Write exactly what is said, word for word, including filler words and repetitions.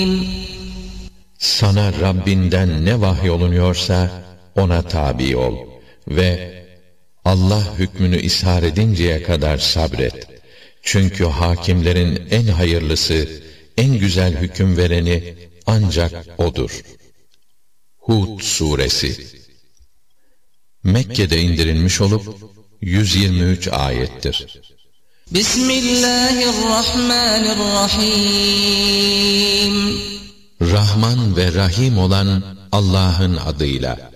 Sana Rabbinden ne vahyolunuyorsa ona tabi ol ve Allah hükmünü ishar edinceye kadar sabret. Çünkü hakimlerin en hayırlısı, en güzel hüküm vereni ancak O'dur. Hud Suresi Mekke'de indirilmiş olup yüz yirmi üç ayettir. Bismillahirrahmanirrahim. Rahman ve Rahim olan Allah'ın adıyla.